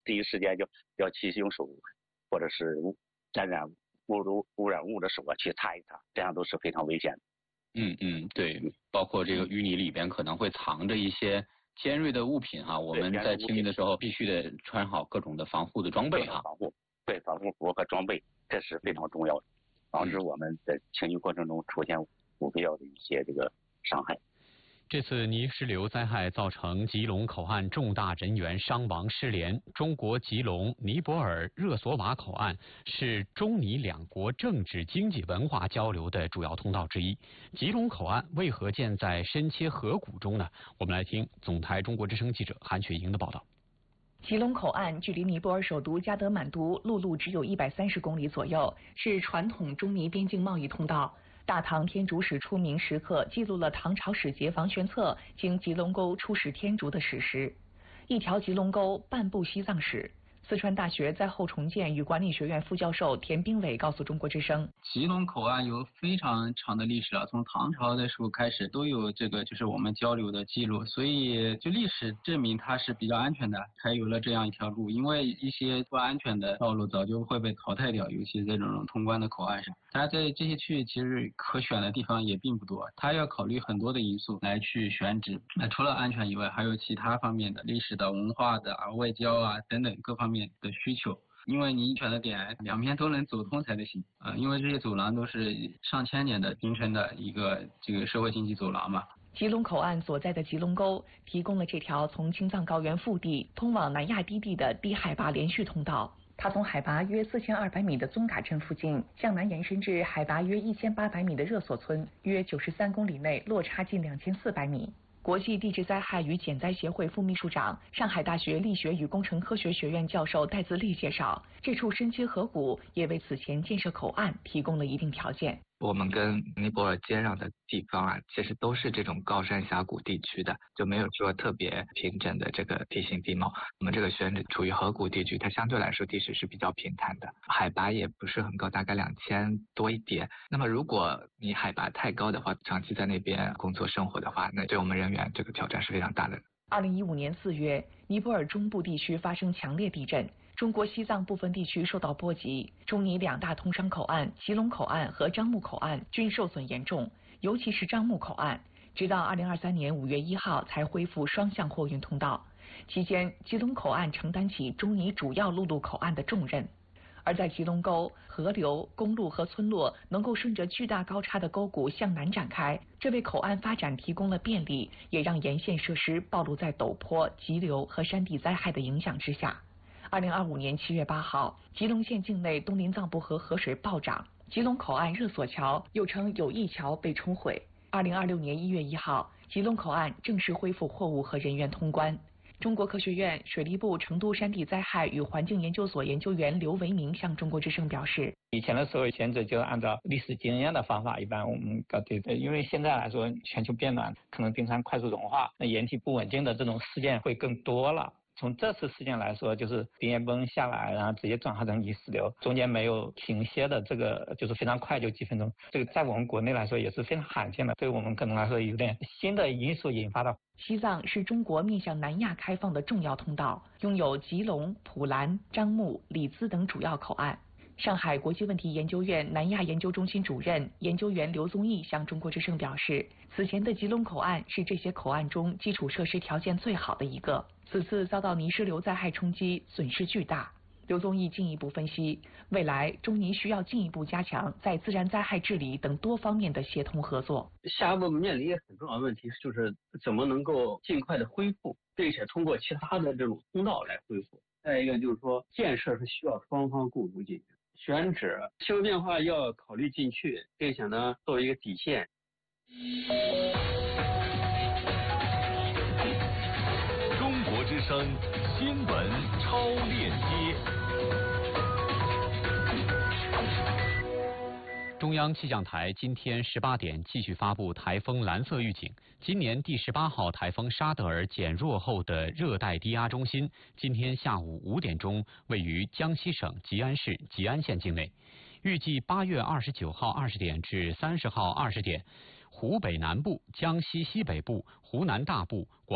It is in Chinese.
第一时间就要去用手或者是沾染污染物的手去擦一擦，这样都是非常危险的。 对，包括这个淤泥里边可能会藏着一些尖锐的物品哈，我们在清理的时候必须得穿好各种的防护的装备哈。 防护服和装备，这是非常重要的，防止我们在清理过程中出现不必要的一些这个伤害。 这次泥石流灾害造成吉隆口岸重大人员伤亡失联。中国吉隆、尼泊尔、热索瓦口岸是中尼两国政治、经济、文化交流的主要通道之一。吉隆口岸为何建在深切河谷中呢？我们来听总台中国之声记者韩雪莹的报道。 吉隆口岸距离尼泊尔首都加德满都陆路只有130公里左右，是传统中尼边境贸易通道。大唐天竺使出名时刻记录了唐朝使节房玄策经吉隆沟出使天竺的史实。一条吉隆沟，半部西藏史。四川大学灾后重建与管理学院副教授田兵伟告诉中国之声， 吉隆口岸有非常长的历史了，从唐朝的时候开始都有这个就是我们交流的记录，所以就历史证明它是比较安全的，才有了这样一条路。因为一些不安全的道路早就会被淘汰掉，尤其在这种通关的口岸上。它在这些区域其实可选的地方也并不多，它要考虑很多的因素来去选址。那除了安全以外，还有其他方面的历史的、文化的外交等等各方面的需求，因为你选的点两边都能走通才得行因为这些走廊都是上千年的形成的一个这个社会经济走廊嘛。 吉隆口岸所在的吉隆沟提供了这条从青藏高原腹地通往南亚低地的低海拔连续通道。它从海拔约4200米的宗嘎镇附近向南延伸至海拔约1800米的热索村，约93公里内落差近2400米。国际地质灾害与减灾协会副秘书长、上海大学力学与工程科学学院教授戴自立介绍，这处深切河谷也为此前建设口岸提供了一定条件。 我们跟尼泊尔接壤的地方其实都是这种高山峡谷地区的，就没有说特别平整的这个地形地貌。我们这个选址处于河谷地区，它相对来说地势是比较平坦的，海拔也不是很高，大概2000多一点。那么如果你海拔太高的话，长期在那边工作生活的话，那对我们人员这个挑战是非常大的。 2015年4月，尼泊尔中部地区发生强烈地震，中国西藏部分地区受到波及，中尼两大通商口岸吉隆口岸和樟木口岸均受损严重，尤其是樟木口岸，直到2023年5月1号才恢复双向货运通道。期间，吉隆口岸承担起中尼主要陆路口岸的重任。而在吉隆沟，河流、公路和村落能够顺着巨大高差的沟谷向南展开，这为口岸发展提供了便利，也让沿线设施暴露在陡坡、急流和山地灾害的影响之下。2025年7月8号，吉隆县境内东林藏布河河水暴涨，吉隆口岸热索桥又称友谊桥被冲毁。2026年1月1号，吉隆口岸正式恢复货物和人员通关。中国科学院水利部成都山地灾害与环境研究所研究员刘维明向中国之声表示， 以前的时候选址就按照历史经验的方法，一般我们搞对，因为现在来说全球变暖，可能冰川快速融化，那岩体不稳定的这种事件会更多了。从这次事件来说，就是冰岩崩下来，然后直接转化成泥石流，中间没有停歇的，这个就是非常快，就几分钟。这个在我们国内来说也是非常罕见的，对我们可能来说有点新的因素引发的。 西藏是中国面向南亚开放的重要通道，拥有吉隆、普兰、樟木、里兹等主要口岸。上海国际问题研究院南亚研究中心主任研究员刘宗义向中国之声表示，此前的吉隆口岸是这些口岸中基础设施条件最好的一个，此次遭到泥石流灾害冲击，损失巨大。刘宗义进一步分析，未来中尼需要进一步加强在自然灾害治理等多方面的协同合作。 下一步面临一个很重要的问题，就是怎么能够尽快的恢复，并且通过其他的这种通道来恢复。再一个就是说，建设是需要双方共同进行，选址气候变化要考虑进去，并且呢作为一个底线。 中国之声新闻超链接。 中央气象台今天18点继续发布台风蓝色预警。今年第18号台风沙德尔减弱后的热带低压中心，今天下午5点钟位于江西省吉安市吉安县境内。预计8月29号20点至30号20点，湖北南部、江西西北部、湖南大部、